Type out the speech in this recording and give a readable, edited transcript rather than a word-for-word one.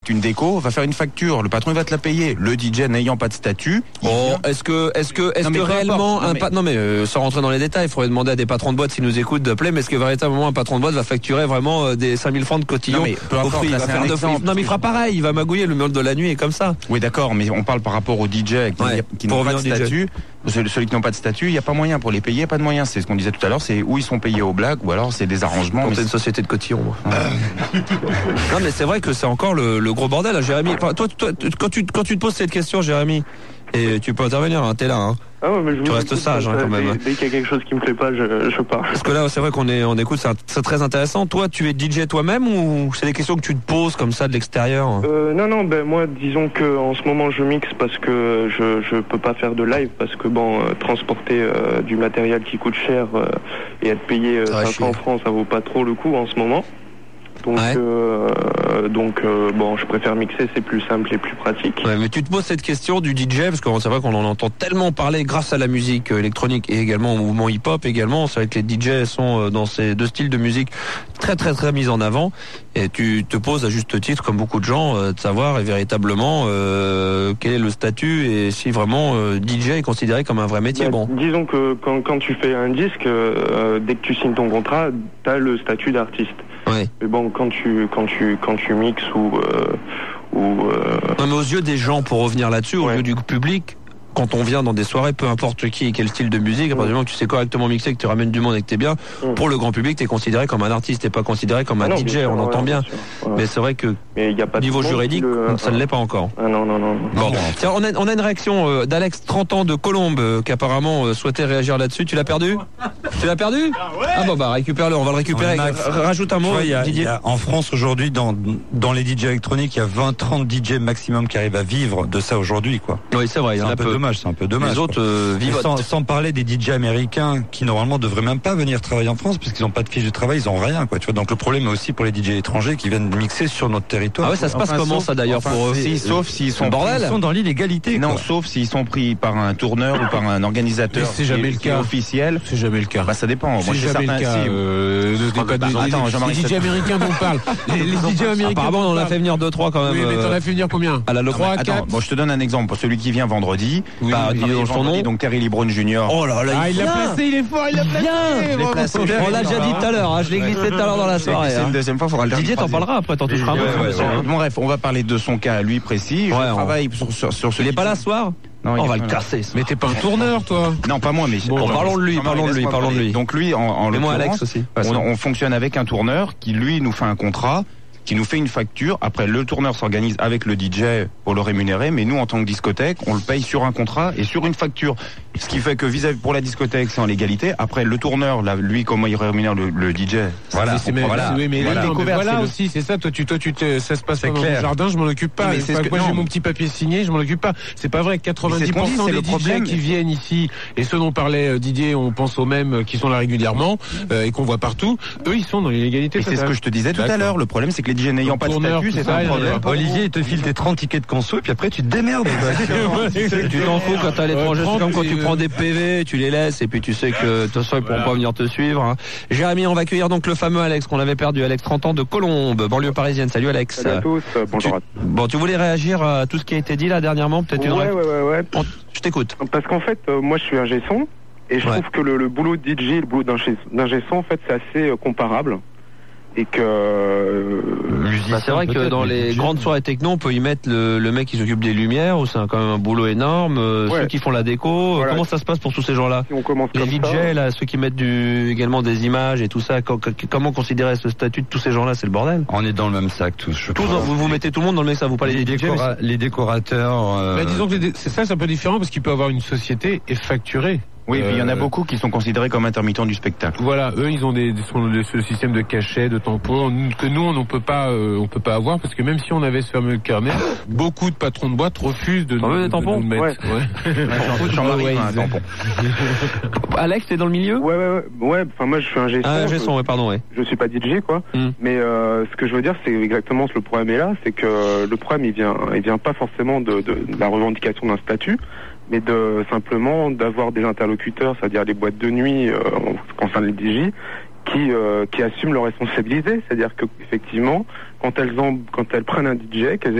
une déco, va faire une facture, le patron il va te la payer. Le DJ n'ayant pas de statut. Est-ce que réellement sans rentrer dans les détails, il faudrait demander à des patrons de boîte s'ils nous écoutent d'appeler, mais est-ce que véritablement un patron de boîte va facturer vraiment des 5000 francs de cotillon? Non mais peu importe, il va faire non mais il fera pareil, il va magouiller le mode de la nuit et comme ça. Oui d'accord, mais on parle par rapport aux DJ qui n'ont pas de statut. Ceux qui n'ont pas de statut, il n'y a pas moyen pour les payer, pas de moyens. C'est ce qu'on disait tout à l'heure, c'est où ils sont payés aux blagues ou alors c'est des arrangements. C'est une société de cotillon. Non mais c'est vrai que c'est encore le gros bordel, hein, Jérémy. Enfin, toi, quand tu te poses cette question, Jérémy, et tu peux intervenir, hein, t'es là. Hein. Ah ouais, mais tu restes sage quand même. Dès qu'il y a quelque chose qui me plaît pas, je pars. Parce que là, c'est vrai on écoute, c'est très intéressant. Toi, tu es DJ toi-même ou c'est des questions que tu te poses comme ça de l'extérieur? Non, moi, disons que en ce moment, je mixe parce que je peux pas faire de live parce que transporter du matériel qui coûte cher et être payé 500 francs, ça vaut pas trop le coup en ce moment. Donc, je préfère mixer, c'est plus simple et plus pratique. Ouais, mais tu te poses cette question du DJ, parce que c'est vrai qu'on en entend tellement parler grâce à la musique électronique et également au mouvement hip-hop également. C'est vrai que les DJ sont dans ces deux styles de musique très très très mis en avant. Et tu te poses à juste titre, comme beaucoup de gens, de savoir véritablement quel est le statut et si vraiment DJ est considéré comme un vrai métier. Disons que quand tu fais un disque, dès que tu signes ton contrat, t'as le statut d'artiste. Ouais. Mais quand tu mixes ou Non mais aux yeux des gens, pour revenir là-dessus, aux yeux du public, quand on vient dans des soirées, peu importe qui et quel style de musique, à partir du moment que tu sais correctement mixer, que tu ramènes du monde et que t'es bien, pour le grand public, t'es considéré comme un artiste, t'es pas considéré comme un DJ, on entend bien. Mais c'est vrai que niveau juridique, ça ne l'est pas encore. Non. Bon. Tiens, on a une réaction d'Alex, 30 ans, de Colombes, qui apparemment souhaitait réagir là-dessus. Tu l'as perdu? Tu l'as perdu? Ah bon, récupère-le, on va le récupérer. Rajoute un mot, Didier. En France aujourd'hui, dans les DJ électroniques, il y a 20-30 DJ maximum qui arrivent à vivre de ça aujourd'hui, quoi. Oui, c'est vrai, il y en a peu. C'est un peu dommage. Les autres vivent sans parler des DJ américains qui normalement devraient même pas venir travailler en France puisqu'ils n'ont pas de fiche de travail, ils ont rien, quoi. Tu vois, donc le problème est aussi pour les DJ étrangers qui viennent mixer sur notre territoire. Ah ouais, ça se passe comment ça d'ailleurs pour eux? Sauf s'ils sont ils sont dans l'illégalité. Non, sauf s'ils sont pris par un tourneur ou par un organisateur. C'est jamais le cas officiel. C'est jamais le cas. Ça dépend. C'est jamais le cas. Les DJ américains dont on parle. Les DJ américains. Apparemment, on en a fait venir 2-3 quand même. Oui, mais t'en as fait venir combien? À la 3, 4. Bon, je te donne un exemple. Pour celui qui vient vendredi. Son nom. Donc Terry Lebron Jr. Oh là là, il l'a placé, il est fort, il l'a placé. On l'a déjà dit tout à l'heure, je l'ai glissé tout à l'heure dans la soirée. C'est une deuxième fois, faudra le dire. Didier t'en parlera après, t'en toucheras un peu. Bon bref, on va parler de son cas lui précis. Je travaille sur ce. Il est pas là ce soir? Non, on va le casser. Mais t'es pas un tourneur, toi? Non, pas moi, mais parlons de lui. Donc lui, en moi Alex aussi. On fonctionne avec un tourneur qui lui nous fait un contrat, qui nous fait une facture. Après, le tourneur s'organise avec le DJ pour le rémunérer, mais nous, en tant que discothèque, on le paye sur un contrat et sur une facture. Ce qui fait que vis-à-vis pour la discothèque, c'est en légalité. Après, le tourneur, là, lui, comment il rémunère le DJ? Voilà. Aussi, c'est ça. Toi, ça se passe pas dans le jardin, je m'en occupe pas. Moi, j'ai mon petit papier signé, je m'en occupe pas. C'est pas vrai que 90% des DJ qui viennent ici, et ceux dont parlait Didier, on pense aux mêmes qui sont là régulièrement, et qu'on voit partout, eux, ils sont dans l'illégalité. C'est ce que je te disais tout à l'heure. Le problème, c'est que les DJ n'ayant pas de statut, c'est un problème. Olivier, il te file tes 30 tickets de conso, et puis après, tu te démerdes. Tu t'en fous quand t'es à l'étranger, c'est comme quand tu prends des PV, tu les laisses et puis tu sais que de toute façon ils pourront pas venir te suivre. Hein. Jérémy, on va accueillir donc le fameux Alex qu'on avait perdu, Alex, 30 ans, de Colombes, banlieue parisienne. Salut Alex. Salut à tous, bonjour à tous. Bon, tu voulais réagir à tout ce qui a été dit là dernièrement, peut-être une Ouais. Je t'écoute. Parce qu'en fait, moi je suis ingé son et je trouve que le boulot de DJ et le boulot d'ingé son, en fait, c'est assez comparable. Et que c'est vrai que dans les grandes soirées techno, on peut y mettre le mec qui s'occupe des lumières, où c'est quand même un boulot énorme, ceux qui font la déco. Voilà. Comment ça se passe pour tous ces gens-là? Si on commence les DJ là, ceux qui mettent également des images et tout ça, comment considérer ce statut de tous ces gens-là? C'est le bordel. On est dans le même sac tous. Vous mettez tout le monde dans le même sac. Vous parlez des DJ, les décorateurs. Disons que c'est un peu différent parce qu'il peut avoir une société et facturer. Oui, et puis il y en a beaucoup qui sont considérés comme intermittents du spectacle. Voilà, eux ils ont ce système de cachet, de tampons que nous on peut pas avoir parce que même si on avait ce fameux carnet, beaucoup de patrons de boîte refusent de nous mettre. Un tampon. Alex, t'es dans le milieu? Ouais. Enfin moi je suis ingé son. Pardon. Je suis pas DJ quoi. Mais ce que je veux dire c'est exactement le problème est là, c'est que le problème il vient pas forcément de la revendication d'un statut, mais simplement d'avoir des interlocuteurs, c'est-à-dire les boîtes de nuit concernant les DJ, qui assument leurs responsabilités, c'est-à-dire que effectivement, quand elles prennent un DJ, qu'elles